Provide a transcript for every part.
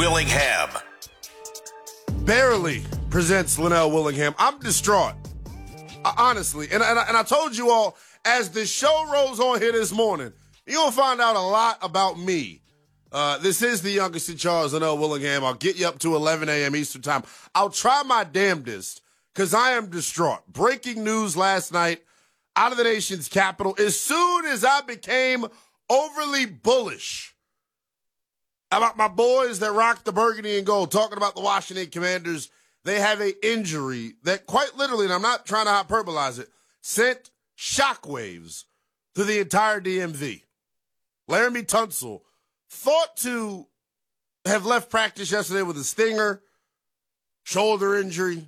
Willingham. Barely presents Linnell Willingham. I'm distraught, honestly. And I told you all, as the show rolls on here this morning, you're going to find out a lot about me. This is the youngest in Charles, Linnell Willingham. I'll get you up to 11 a.m. Eastern time. I'll try my damnedest because I am distraught. Breaking news last night out of the nation's capital. As soon as I became overly bullish about my boys that rock the burgundy and gold, talking about the Washington Commanders, they have an injury that quite literally, and I'm not trying to hyperbolize it, sent shockwaves through the entire DMV. Laremy Tunsil, thought to have left practice yesterday with a stinger, shoulder injury.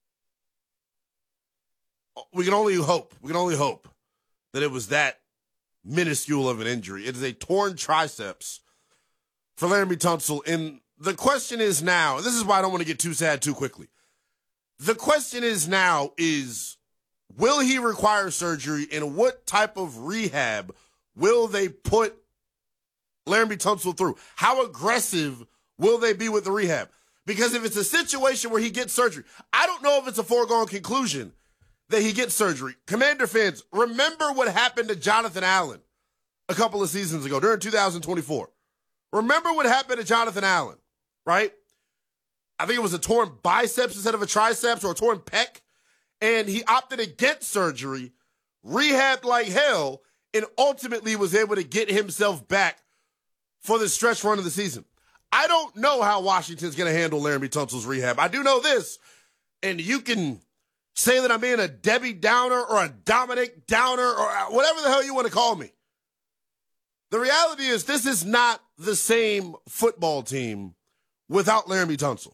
We can only hope that it was that minuscule of an injury. It is a torn triceps for Laremy Tunsil. And the question is now, this is why I don't want to get too sad too quickly. The question is now is, will he require surgery, and what type of rehab will they put Laremy Tunsil through? How aggressive will they be with the rehab? Because if it's a situation where he gets surgery, I don't know if it's a foregone conclusion that he gets surgery. Commander fans, remember what happened to Jonathan Allen a couple of seasons ago during 2024. Remember what happened to Jonathan Allen, right? I think it was a torn biceps instead of a triceps, or a torn pec, and he opted against surgery, rehabbed like hell, and ultimately was able to get himself back for the stretch run of the season. I don't know how Washington's going to handle Laremy Tunsil's rehab. I do know this, and you can say that I'm being a Debbie Downer or a Dominic Downer or whatever the hell you want to call me. The reality is this is not the same football team without Laremy Tunsil.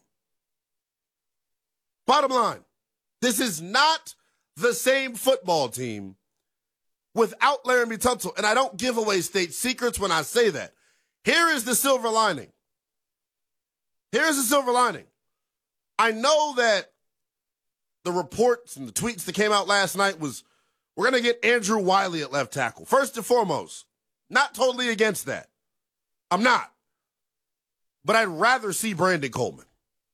Bottom line, this is not the same football team without Laremy Tunsil, and I don't give away state secrets when I say that. Here is the silver lining. Here's the silver lining. I know that the reports and the tweets that came out last night was, we're going to get Andrew Wiley at left tackle. First and foremost, not totally against that. I'm not. But I'd rather see Brandon Coleman.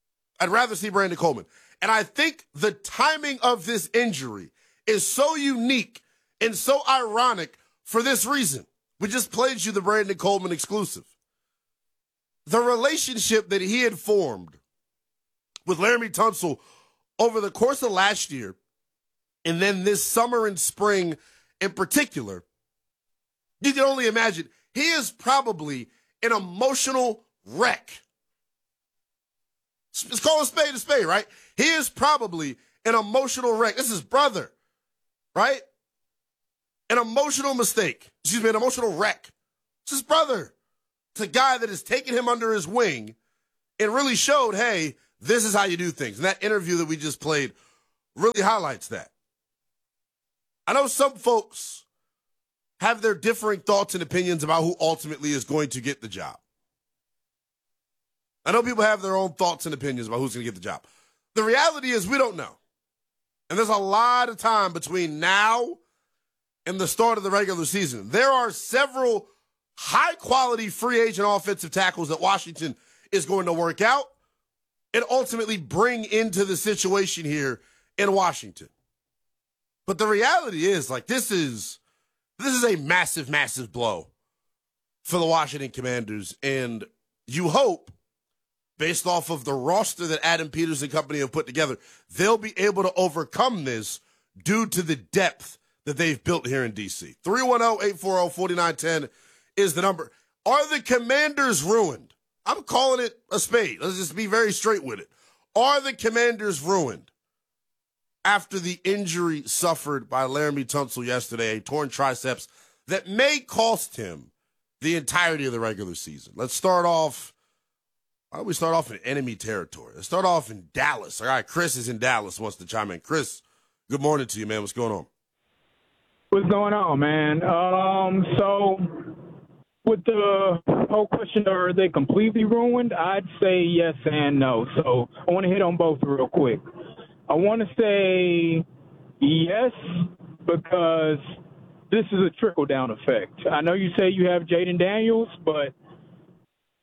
And I think the timing of this injury is so unique and so ironic for this reason. We just played you the Brandon Coleman exclusive. The relationship that he had formed with Laremy Tunsil over the course of last year, and then this summer and spring in particular, you can only imagine. He is probably an emotional wreck. Let's call a spade, right? He is probably an emotional wreck. This is his brother, right? An emotional wreck. It's his brother. It's a guy that has taken him under his wing and really showed, hey, this is how you do things. And that interview that we just played really highlights that. I know some folks have their differing thoughts and opinions about who ultimately is going to get the job. I know people have their own thoughts and opinions about who's going to get the job. The reality is we don't know. And there's a lot of time between now and the start of the regular season. There are several high-quality free agent offensive tackles that Washington is going to work out and ultimately bring into the situation here in Washington. But the reality is, this is a massive, massive blow for the Washington Commanders. And you hope, based off of the roster that Adam Peters and company have put together, they'll be able to overcome this due to the depth that they've built here in D.C. 310-840-4910 is the number. Are the Commanders ruined? I'm calling it a spade. Let's just be very straight with it. Are the Commanders ruined after the injury suffered by Laremy Tunsil yesterday, a torn triceps that may cost him the entirety of the regular season? Let's start off. Why don't we start off in enemy territory? Let's start off in Dallas. All right, Chris is in Dallas, wants to chime in. Chris, good morning to you, man. What's going on? What's going on, man? So with the whole question, are they completely ruined? I'd say yes and no. So I want to hit on both real quick. I want to say yes, because this is a trickle-down effect. I know you say you have Jaden Daniels, but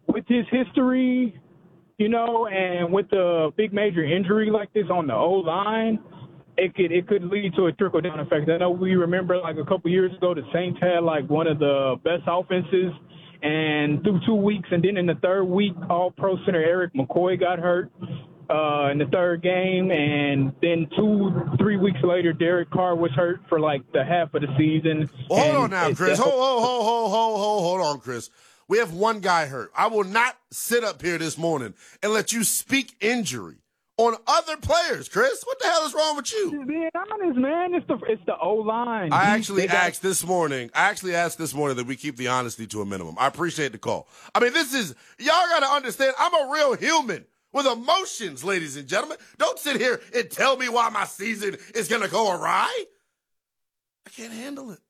with his history, and with the big major injury like this on the O-line, it could lead to a trickle-down effect. I know we remember like a couple years ago, the Saints had like one of the best offenses, and through 2 weeks, and then in the third week, All-Pro center Eric McCoy got hurt in the third game, and then 2-3 weeks later, Derek Carr was hurt for like the half of the season. Well, hold on now, Chris. Hold on, Chris. We have one guy hurt. I will not sit up here this morning and let you speak injury on other players, Chris. What the hell is wrong with you? Just being honest, man. It's the O-line. I actually asked this morning that we keep the honesty to a minimum. I appreciate the call. I mean, y'all got to understand, I'm a real human with emotions, ladies and gentlemen. Don't sit here and tell me why my season is going to go awry. I can't handle it.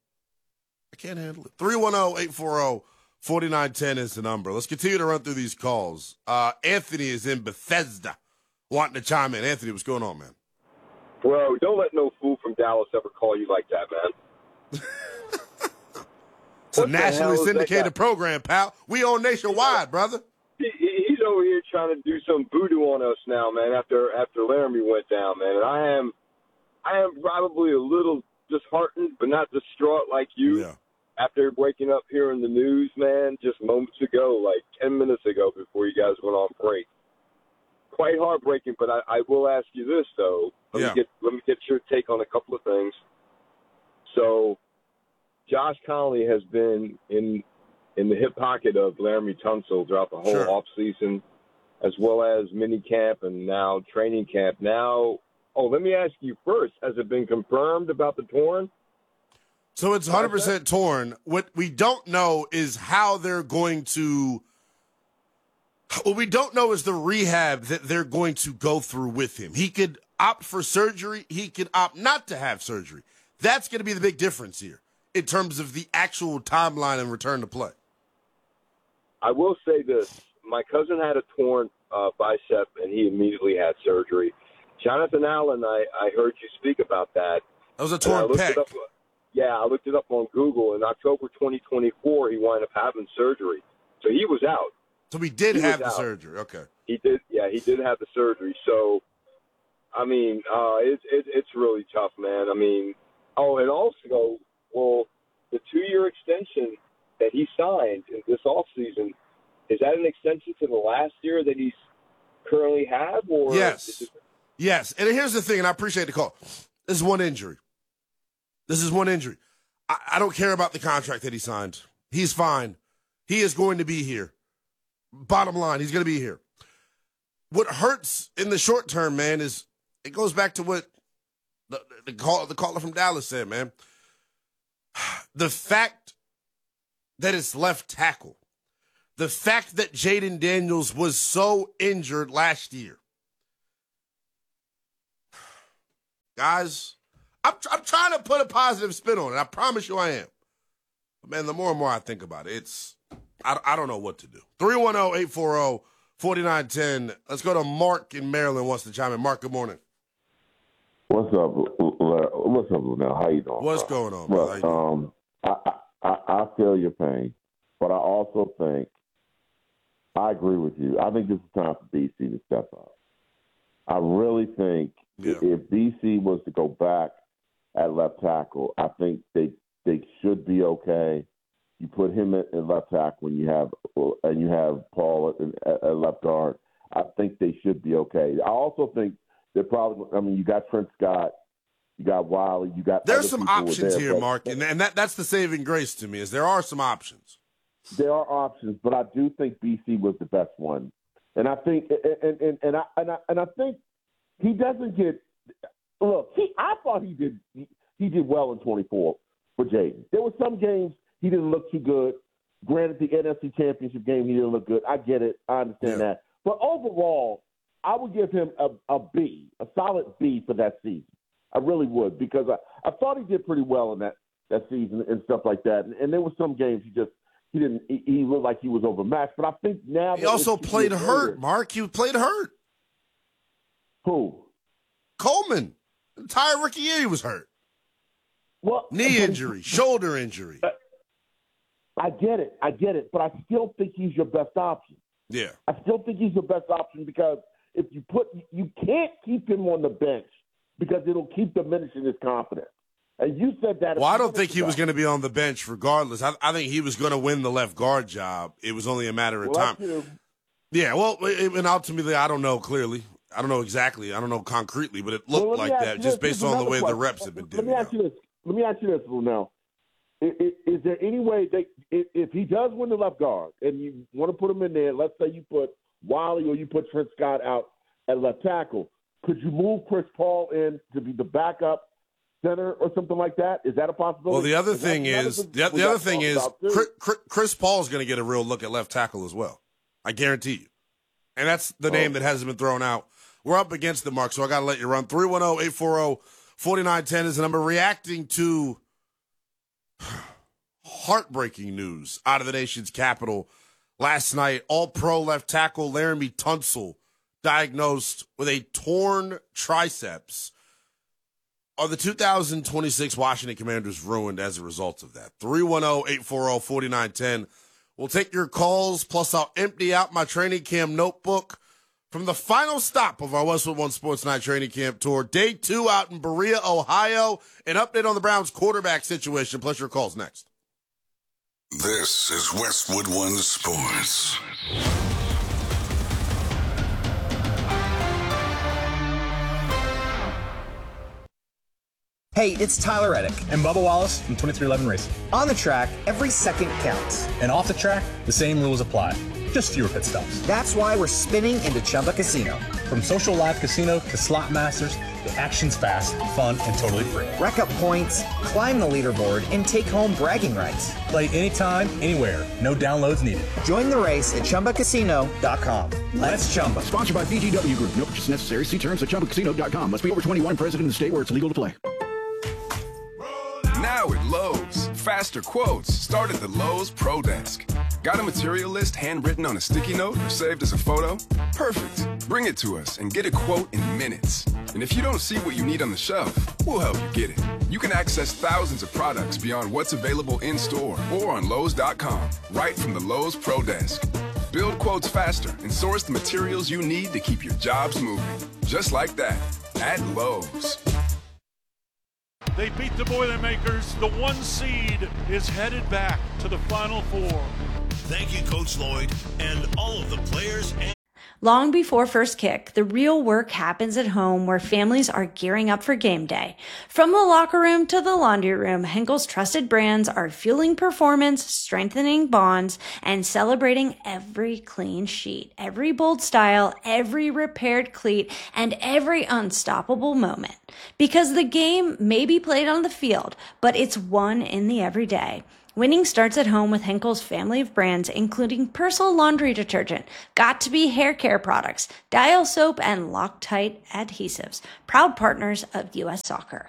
310-840-4910 is the number. Let's continue to run through these calls. Anthony is in Bethesda wanting to chime in. Anthony, what's going on, man? Bro, don't let no fool from Dallas ever call you like that, man. It's a nationally syndicated program, pal. We own nationwide, brother. He's over here trying to do some voodoo on us now, man, after Laramie went down, man. And I am probably a little disheartened, but not distraught like you. Yeah. After waking up here in the news, man, just moments ago, like 10 minutes ago before you guys went on break. Quite heartbreaking, but I will ask you this, though. Let me get your take on a couple of things. So Josh Connolly has been in the hip pocket of Laramie Tunsil throughout the whole offseason, as well as mini camp and now training camp. Now, let me ask you first, has it been confirmed about the torn? So it's 100% torn. What we don't know is how they're going to – what we don't know is the rehab that they're going to go through with him. He could opt for surgery. He could opt not to have surgery. That's going to be the big difference here in terms of the actual timeline and return to play. I will say this. My cousin had a torn bicep, and he immediately had surgery. Jonathan Allen, I heard you speak about that. That was a torn pec. I looked it up on Google. In October 2024, he wound up having surgery. So he was out. So he did have the surgery. Okay. He did. Yeah, he did have the surgery. So, I mean, it's really tough, man. I mean, and also, the 2-year extension that he signed in this offseason, is that an extension to the last year that he's currently have? Or yes. Yes. And here's the thing, and I appreciate the call. This is one injury. I don't care about the contract that he signed. He's fine. He is going to be here. Bottom line, he's going to be here. What hurts in the short term, man, is it goes back to what the caller from Dallas said, man. The fact that it's left tackle, the fact that Jaden Daniels was so injured last year. Guys, I'm trying to put a positive spin on it. I promise you I am. But, man, the more and more I think about it, I don't know what to do. 310-840-4910. Let's go to Mark in Maryland wants to chime in. Mark, good morning. What's up, Lunell? How you doing? What's going on, brother? Well, I feel your pain, but I also think I agree with you. I think this is time for BC to step up. I really think if BC was to go back at left tackle, I think they should be okay. You put him at left tackle and you have Paul at left guard. I think they should be okay. I also think they're probably. I mean, you got Trent Scott, you got Wiley, you got. There's some options here, Mark, and that's the saving grace to me. Is there are some options. There are options, but I do think BC was the best one, and I think and I think he doesn't get. Look, I thought he did well in 24 for Jaden. There were some games he didn't look too good. Granted, the NFC Championship game he didn't look good. I get it. I understand that. But overall, I would give him a B, a solid B for that season. I really would, because I thought he did pretty well in that season and stuff like that. And there were some games he looked like he was overmatched. But I think now he also played hurt, Mark. He played hurt. Who? Coleman. The entire rookie year he was hurt. Well, knee injury, shoulder injury. I get it, but I still think he's your best option. Yeah. I still think he's the best option because you can't keep him on the bench because it'll keep diminishing his confidence. And you said that. Well, I don't think he was going to be on the bench regardless. I think he was going to win the left guard job. It was only a matter of time. Yeah, well, and ultimately, I don't know clearly. I don't know exactly. I don't know concretely, but it looked like that just based on the way the reps have been doing. Let me ask you this, now. Is there any way if he does win the left guard and you want to put him in there, let's say you put Wiley or you put Trent Scott out at left tackle, could you move Chris Paul in to be the backup center or something like that? Is that a possibility? Well, the other thing is Chris Paul is going to get a real look at left tackle as well. I guarantee you. And that's the name that hasn't been thrown out. We're up against the mark, so I got to let you run. 310-840-4910 is the number. Reacting to heartbreaking news out of the nation's capital last night. All-pro left tackle Laremy Tunsil diagnosed with a torn triceps. Are the 2026 Washington Commanders ruined as a result of that? 310-840-4910. We'll take your calls, plus I'll empty out my training camp notebook from the final stop of our Westwood One Sports Night training camp tour. Day 2 out in Berea, Ohio. An update on the Browns quarterback situation, plus your calls next. This is Westwood One Sports. Hey, it's Tyler Reddick. And Bubba Wallace from 2311 Racing. On the track, every second counts. And off the track, the same rules apply. Just fewer pit stops. That's why we're spinning into Chumba Casino. From social live casino to slot masters, the action's fast, fun, and totally free. Rack up points, climb the leaderboard, and take home bragging rights. Play anytime, anywhere. No downloads needed. Join the race at ChumbaCasino.com. Let's Chumba. Sponsored by VGW Group. No purchase necessary. See terms at ChumbaCasino.com. Must be over 21 and present in the state where it's legal to play. Now at Lowe's, faster quotes start at the Lowe's Pro Desk. Got a material list handwritten on a sticky note or saved as a photo? Perfect. Bring it to us and get a quote in minutes. And if you don't see what you need on the shelf, we'll help you get it. You can access thousands of products beyond what's available in store or on Lowe's.com, right from the Lowe's Pro Desk. Build quotes faster and source the materials you need to keep your jobs moving. Just like that, at Lowe's. They beat the Boilermakers. The 1 seed is headed back to the Final Four. Thank you, Coach Lloyd, and all of the players. Long before first kick, the real work happens at home where families are gearing up for game day. From the locker room to the laundry room, Henkel's trusted brands are fueling performance, strengthening bonds, and celebrating every clean sheet, every bold style, every repaired cleat, and every unstoppable moment. Because the game may be played on the field, but it's won in the everyday. Winning starts at home with Henkel's family of brands, including Persil laundry detergent, Got2b hair care products, Dial soap, and Loctite adhesives, proud partners of U.S. Soccer.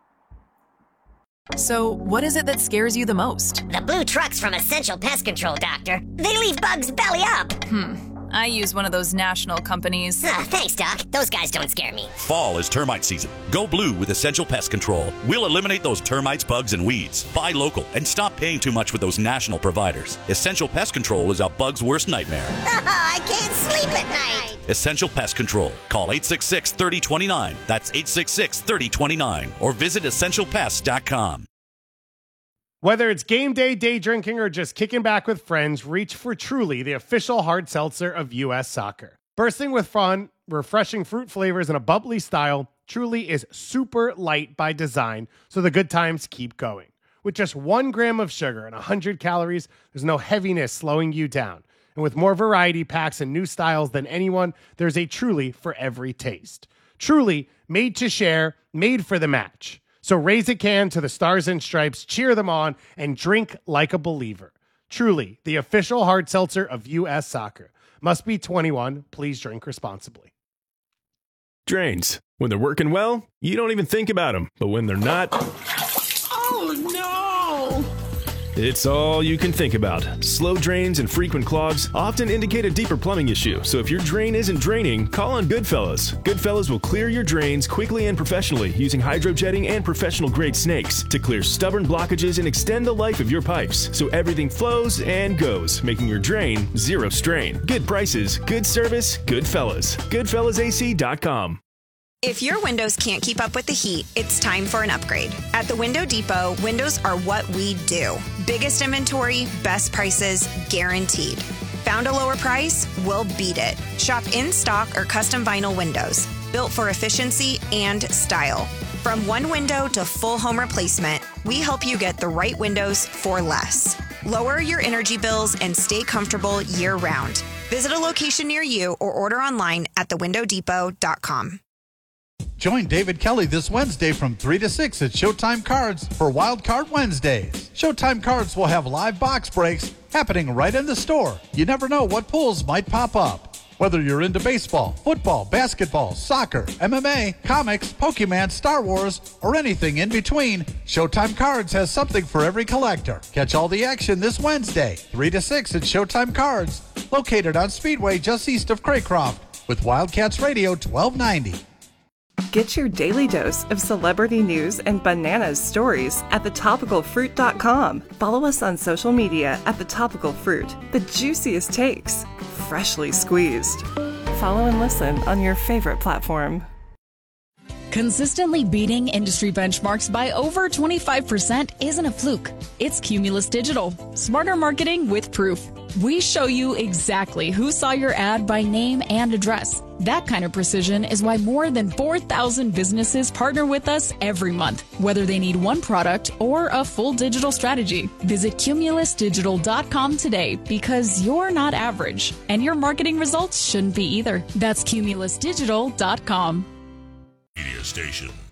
So, what is it that scares you the most? The blue trucks from Essential Pest Control, Doctor. They leave bugs belly up. I use one of those national companies. Thanks, Doc. Those guys don't scare me. Fall is termite season. Go blue with Essential Pest Control. We'll eliminate those termites, bugs, and weeds. Buy local and stop paying too much with those national providers. Essential Pest Control is a bug's worst nightmare. I can't sleep at night. Essential Pest Control. Call 866-3029. That's 866-3029. Or visit essentialpest.com. Whether it's game day, day drinking, or just kicking back with friends, reach for Truly, the official hard seltzer of U.S. Soccer. Bursting with fun, refreshing fruit flavors, and a bubbly style, Truly is super light by design, so the good times keep going. With just 1 gram of sugar and 100 calories, there's no heaviness slowing you down. And with more variety packs and new styles than anyone, there's a Truly for every taste. Truly, made to share, made for the match. So raise a can to the Stars and Stripes, cheer them on, and drink like a believer. Truly, the official hard seltzer of U.S. Soccer. Must be 21. Please drink responsibly. Drains. When they're working well, you don't even think about them. But when they're not... Oh, no! It's all you can think about. Slow drains and frequent clogs often indicate a deeper plumbing issue, so if your drain isn't draining, call on Goodfellas. Goodfellas will clear your drains quickly and professionally using hydrojetting and professional-grade snakes to clear stubborn blockages and extend the life of your pipes, so everything flows and goes, making your drain zero strain. Good prices, good service, Goodfellas. GoodfellasAC.com. If your windows can't keep up with the heat, it's time for an upgrade. At the Window Depot, windows are what we do. Biggest inventory, best prices, guaranteed. Found a lower price? We'll beat it. Shop in stock or custom vinyl windows, built for efficiency and style. From one window to full home replacement, we help you get the right windows for less. Lower your energy bills and stay comfortable year-round. Visit a location near you or order online at thewindowdepot.com. Join David Kelly this Wednesday from 3 to 6 at Showtime Cards for Wild Card Wednesdays. Showtime Cards will have live box breaks happening right in the store. You never know what pulls might pop up. Whether you're into baseball, football, basketball, soccer, MMA, comics, Pokemon, Star Wars, or anything in between, Showtime Cards has something for every collector. Catch all the action this Wednesday, 3 to 6 at Showtime Cards, located on Speedway just east of Craycroft, with Wildcats Radio 1290. Get your daily dose of celebrity news and bananas stories at thetopicalfruit.com. Follow us on social media at The Topical Fruit. The juiciest takes, freshly squeezed. Follow and listen on your favorite platform. Consistently beating industry benchmarks by over 25% isn't a fluke. It's Cumulus Digital. Smarter marketing with proof. We show you exactly who saw your ad by name and address. That kind of precision is why more than 4,000 businesses partner with us every month, whether they need one product or a full digital strategy. Visit cumulusdigital.com today because you're not average, and your marketing results shouldn't be either. That's cumulusdigital.com. Media station